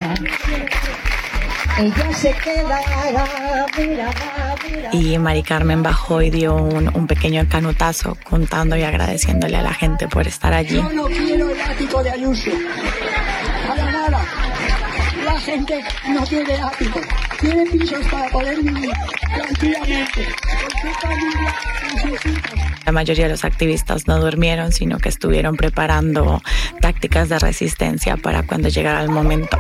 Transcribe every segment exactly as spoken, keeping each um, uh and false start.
Ella se queda, mira, mira. Y Mari Carmen bajó y dio un, un pequeño canutazo contando y agradeciéndole a la gente por estar allí. Yo no quiero el ático de Ayuso. Para nada. La gente no quiere ático. Tiene pisos para poder vivir tranquilamente. Con su familia, con sus hijos. La mayoría de los activistas no durmieron, sino que estuvieron preparando tácticas de resistencia para cuando llegara el momento.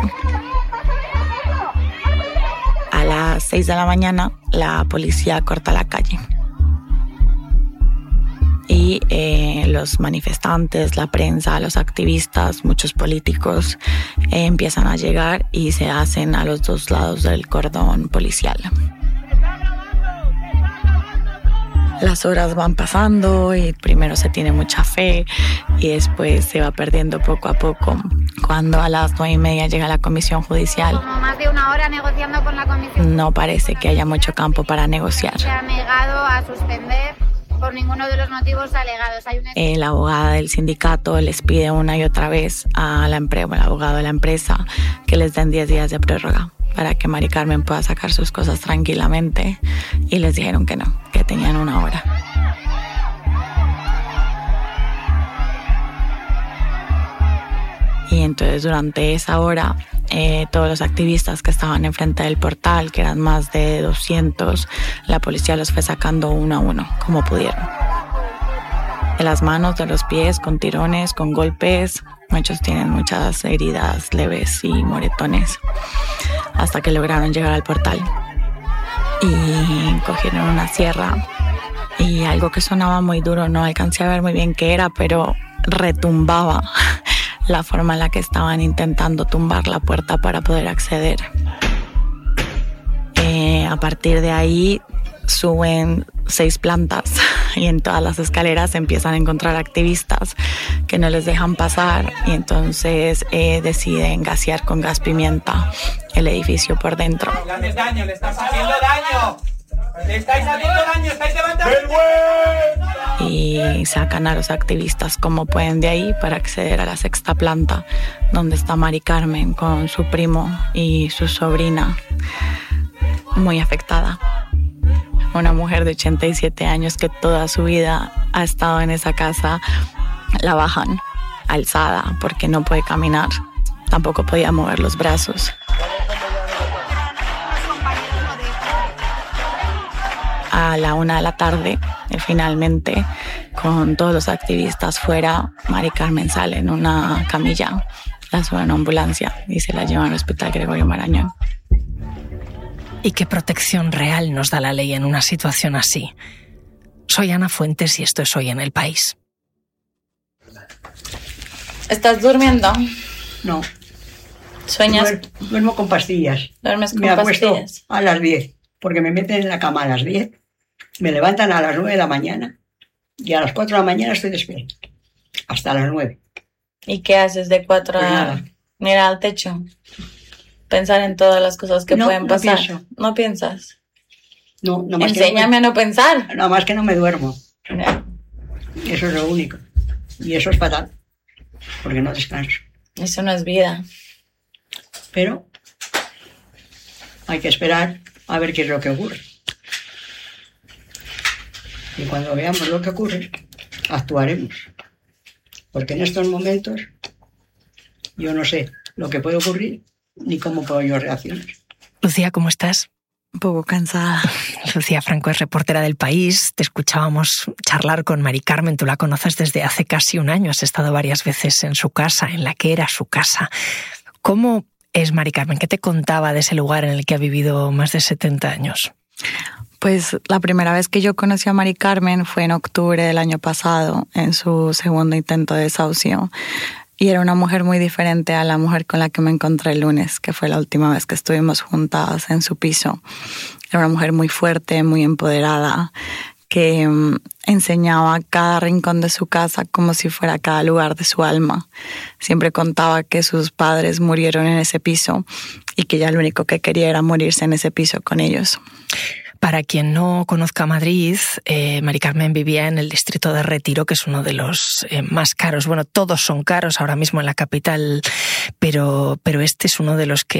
A las seis de la mañana, la policía corta la calle. Y eh, los manifestantes, la prensa, los activistas, muchos políticos eh, empiezan a llegar y se hacen a los dos lados del cordón policial. Las horas van pasando y primero se tiene mucha fe y después se va perdiendo poco a poco. Cuando a las nueve y media llega la comisión judicial, como más de una hora negociando con la comisión, no parece que haya mucho campo para negociar. Se ha negado a suspender por ninguno de los motivos alegados. Hay una... La abogada del sindicato les pide una y otra vez a la empresa, el abogado de la empresa, que les den diez días de prórroga para que Mari Carmen pueda sacar sus cosas tranquilamente, y les dijeron que no, que tenían una hora. Y entonces durante esa hora eh, todos los activistas que estaban enfrente del portal, que eran más de doscientos, la policía los fue sacando uno a uno como pudieron. De las manos, de los pies, con tirones, con golpes. Muchos tienen muchas heridas leves y moretones, hasta que lograron llegar al portal y cogieron una sierra y algo que sonaba muy duro, no alcancé a ver muy bien qué era, pero retumbaba la forma en la que estaban intentando tumbar la puerta para poder acceder. Eh, a partir de ahí suben seis plantas y en todas las escaleras empiezan a encontrar activistas que no les dejan pasar, y entonces eh, deciden gasear con gas pimienta el edificio por dentro. Le haces daño, le estás haciendo daño. Le estáis haciendo daño, estáis levantando. Y sacan a los activistas como pueden de ahí para acceder a la sexta planta, donde está Mari Carmen con su primo y su sobrina, muy afectada. Una mujer de ochenta y siete años que toda su vida ha estado en esa casa. La bajan alzada porque no puede caminar, tampoco podía mover los brazos. A la una de la tarde, finalmente, con todos los activistas fuera, Mari Carmen sale en una camilla, la suben a una ambulancia y se la llevan al Hospital Gregorio Marañón. ¿Y qué protección real nos da la ley en una situación así? Soy Ana Fuentes y esto es Hoy en el País. ¿Estás durmiendo? No. ¿Sueñas? Duer- duermo con pastillas. ¿Duermes con me acuesto pastillas? a las diez, porque me meten en la cama a las diez, me levantan a las nueve de la mañana y a las cuatro de la mañana estoy despierto. Hasta las nueve. ¿Y qué haces de cuatro Pues a nada. mirar al techo? Pensar en todas las cosas que No, pueden no pasar. pienso. ¿No piensas? No, no más Enséñame a no pensar. Que no, nada más que no me duermo. Ya. Eso es lo único. Y eso es fatal, porque no descanso. Eso no es vida. Pero hay que esperar a ver qué es lo que ocurre. Y cuando veamos lo que ocurre, actuaremos. Porque en estos momentos yo no sé lo que puede ocurrir ni cómo puedo yo reaccionar. Lucía, ¿cómo estás? Un poco cansada. Lucía Franco es reportera del País. Te escuchábamos charlar con Mari Carmen. Tú la conoces desde hace casi un año. Has estado varias veces en su casa, en la que era su casa. ¿Cómo es Mari Carmen? ¿Qué te contaba de ese lugar en el que ha vivido más de setenta años? Pues la primera vez que yo conocí a Mari Carmen fue en octubre del año pasado, en su segundo intento de desahucio. Y era una mujer muy diferente a la mujer con la que me encontré el lunes, que fue la última vez que estuvimos juntas en su piso. Era una mujer muy fuerte, muy empoderada, que um, enseñaba cada rincón de su casa como si fuera cada lugar de su alma. Siempre contaba que sus padres murieron en ese piso y que ella lo único que quería era morirse en ese piso con ellos. Para quien no conozca Madrid, eh, Mari Carmen vivía en el distrito de Retiro, que es uno de los eh, más caros. Bueno, todos son caros ahora mismo en la capital, pero, pero este es uno de los que